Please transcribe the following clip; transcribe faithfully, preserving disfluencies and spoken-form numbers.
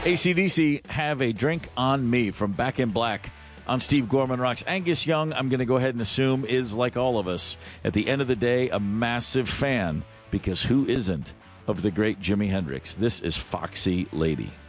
A C D C, Have a Drink on Me from Back in Black on Steve Gorman Rocks. Angus Young, I'm going to go ahead and assume, is, like all of us, at the end of the day, a massive fan, because who isn't, of the great Jimi Hendrix? This is Foxy Lady.